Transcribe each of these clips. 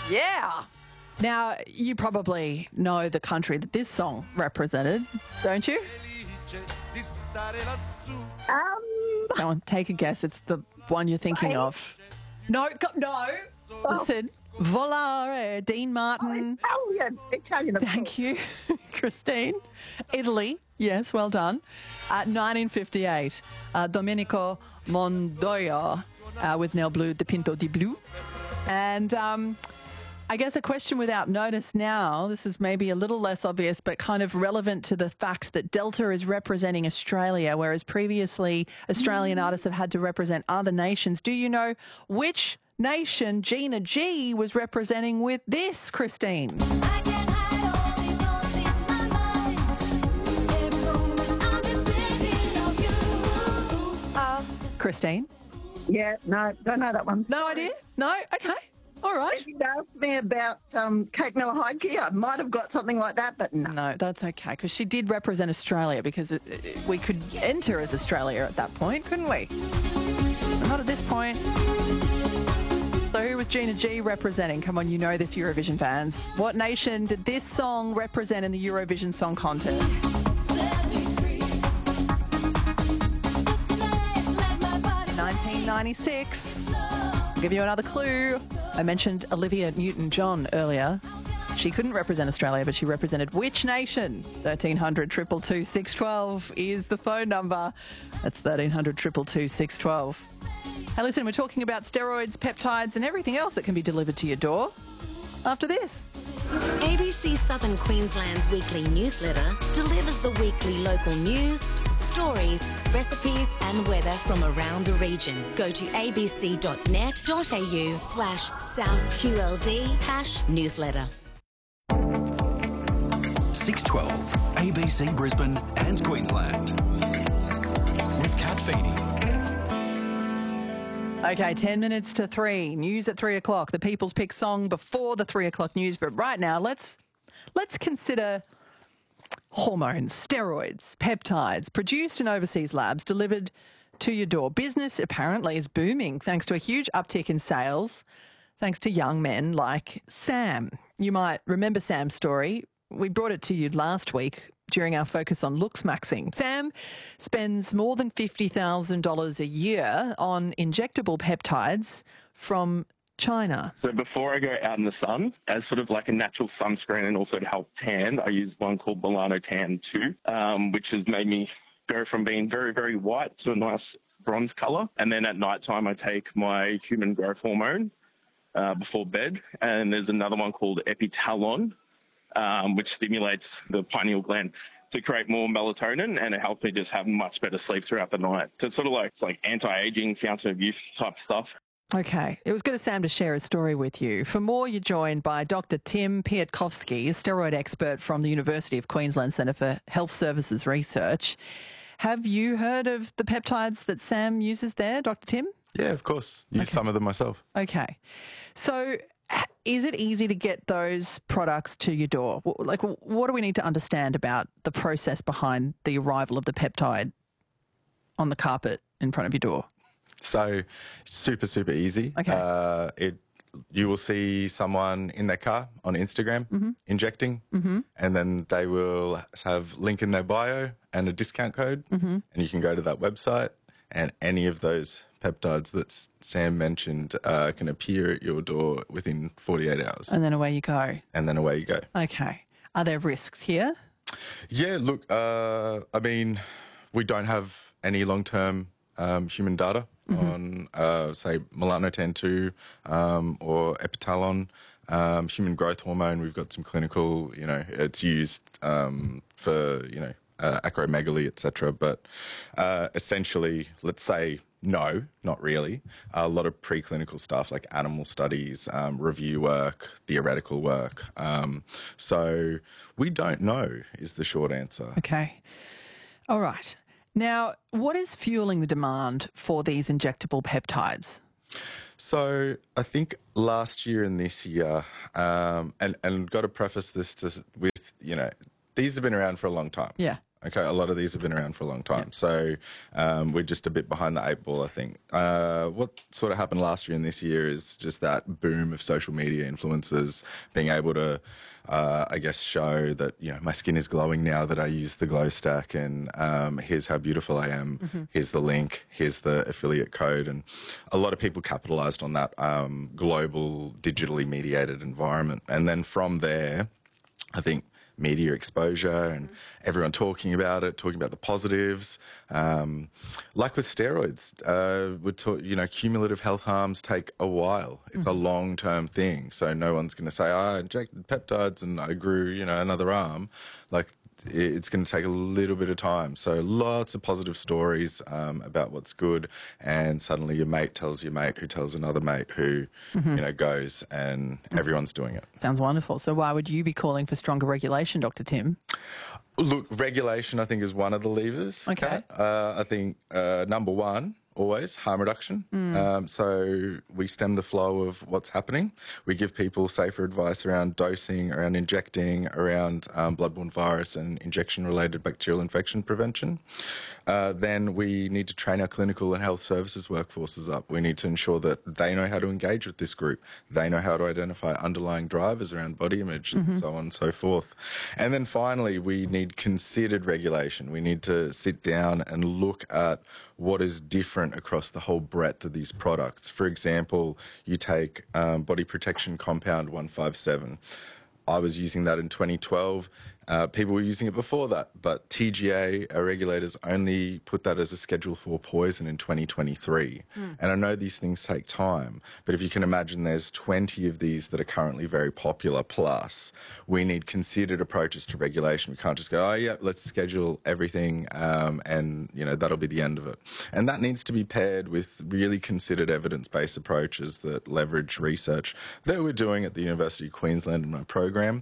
Yeah. Now, you probably know the country that this song represented, don't you? Go on, take a guess. It's the one you're thinking of. No. Listen. Volare, Dean Martin. Italian. Thank you, Christine. Italy. Yes, well done. 1958, Domenico Mondoio with Nel Blue, the Pinto di Blu. And I guess a question without notice now, this is maybe a little less obvious, but kind of relevant to the fact that Delta is representing Australia, whereas previously Australian artists have had to represent other nations. Do you know which nation Gina G was representing with this, Christine? Christine? Yeah, no, don't know that one. No idea? No? Okay. All right. If you asked me about Kate Miller Heidke, I might have got something like that, but no. No, that's okay, because she did represent Australia, because we could enter as Australia at that point, couldn't we? Not at this point. So who was Gina G representing? Come on, you know this, Eurovision fans. What nation did this song represent in the Eurovision Song Contest? 1996. I'll give you another clue. I mentioned Olivia Newton-John earlier. She couldn't represent Australia, but she represented which nation? 1300 222 612 is the phone number. That's 1300 222 612. Hey, listen, we're talking about steroids, peptides, and everything else that can be delivered to your door after this. ABC Southern Queensland's weekly newsletter delivers the weekly local news, stories, recipes and weather from around the region. Go to abc.net.au/SouthQLD #newsletter. 612 ABC Brisbane and Queensland with Kat Feeney. Okay, 10 minutes to 3. News at 3 o'clock. The People's Pick song before the 3 o'clock news. But right now, let's consider hormones, steroids, peptides, produced in overseas labs, delivered to your door. Business apparently is booming thanks to a huge uptick in sales, thanks to young men like Sam. You might remember Sam's story. We brought it to you last week during our focus on looks maxing. Sam spends more than $50,000 a year on injectable peptides from China. So before I go out in the sun, as sort of like a natural sunscreen and also to help tan, I use one called Milano Tan 2, which has made me go from being very, very white to a nice bronze colour. And then at night time, I take my human growth hormone before bed. And there's another one called Epitalon, which stimulates the pineal gland to create more melatonin, and it helps me just have much better sleep throughout the night. So it's sort of like, anti-aging, fountain of youth type stuff. Okay. It was good of Sam to share his story with you. For more, you're joined by Dr. Tim Piatkovsky, a steroid expert from the University of Queensland Centre for Health Services Research. Have you heard of the peptides that Sam uses there, Dr. Tim? Yeah, of course. Use some of them myself. Okay. So is it easy to get those products to your door? Like, what do we need to understand about the process behind the arrival of the peptide on the carpet in front of your door? So super, super easy. Okay. You will see someone in their car on Instagram injecting, and then they will have link in their bio and a discount code, and you can go to that website, and any of those peptides that Sam mentioned can appear at your door within 48 hours. And then away you go. And then away you go. Okay. Are there risks here? Yeah, look, I mean, we don't have any long-term human data on, say, melanotan 2 or Epitalon. Human growth hormone, we've got some clinical, it's used for, acromegaly, etc. But essentially, let's say, no, not really. A lot of preclinical stuff like animal studies, review work, theoretical work. So we don't know is the short answer. Okay. All right. Now, what is fueling the demand for these injectable peptides? So I think last year and this year, and got to preface this with, these have been around for a long time. Yeah. Okay, a lot of these have been around for a long time. So we're just a bit behind the 8 ball, I think. What sort of happened last year and this year is just that boom of social media influencers being able to, I guess, show that, you know, my skin is glowing now that I use the Glow Stack, and here's how beautiful I am. Here's the link. Here's the affiliate code. And a lot of people capitalized on that global, digitally mediated environment. And then from there, I think media exposure and everyone talking about it, talking about the positives. Like with steroids, cumulative health harms take a while. It's a long-term thing. So no one's going to say, I injected peptides and I grew, another arm. Like, it's going to take a little bit of time. So lots of positive stories about what's good, and suddenly your mate tells your mate who tells another mate who, goes, and everyone's doing it. Sounds wonderful. So why would you be calling for stronger regulation, Dr. Tim? Look, regulation, I think, is one of the levers. Okay. I think number one, always harm reduction. So we stem the flow of what's happening. We give people safer advice around dosing, around injecting, around bloodborne virus and injection-related bacterial infection prevention. Then we need to train our clinical and health services workforces up. We need to ensure that they know how to engage with this group. They know how to identify underlying drivers around body image and so on and so forth. And then finally, we need considered regulation. We need to sit down and look at what is different across the whole breadth of these products. For example, you take body protection compound 157. I was using that in 2012. People were using it before that, but TGA, our regulators, only put that as a Schedule 4 poison in 2023. And I know these things take time, but if you can imagine, there's 20 of these that are currently very popular, plus we need considered approaches to regulation. We can't just go, oh yeah, let's schedule everything and that'll be the end of it. And that needs to be paired with really considered evidence-based approaches that leverage research that we're doing at the University of Queensland in my program.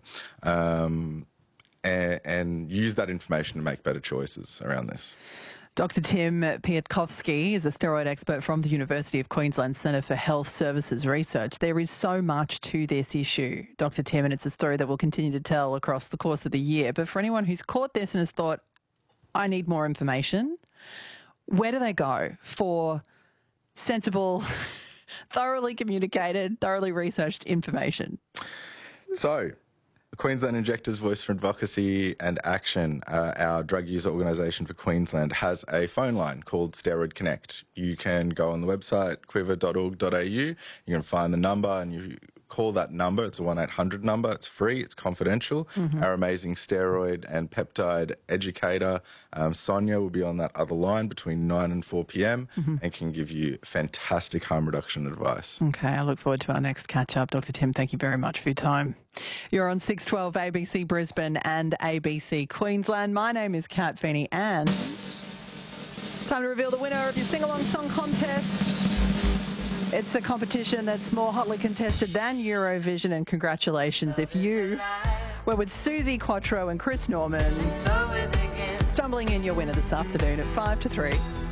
And use that information to make better choices around this. Dr. Tim Piatkovsky is a steroid expert from the University of Queensland Centre for Health Services Research. There is so much to this issue, Dr. Tim, and it's a story that we'll continue to tell across the course of the year. But for anyone who's caught this and has thought, I need more information, where do they go for sensible, thoroughly communicated, thoroughly researched information? So, Queensland Injectors Voice for Advocacy and Action, our drug user organisation for Queensland, has a phone line called Steroid Connect. You can go on the website, quiver.org.au, you can find the number and you call that number. It's a 1-800 number. It's free. It's confidential. Our amazing steroid and peptide educator, Sonia, will be on that other line between 9 and 4 p.m. and can give you fantastic harm reduction advice. Okay, I look forward to our next catch-up. Dr. Tim, thank you very much for your time. You're on 612 ABC Brisbane and ABC Queensland. My name is Kat Feeney, and time to reveal the winner of your sing-along song contest. It's a competition that's more hotly contested than Eurovision, and congratulations if you were with Susie Quattro and Chris Norman. Stumbling in your winner this afternoon at 5 to 3.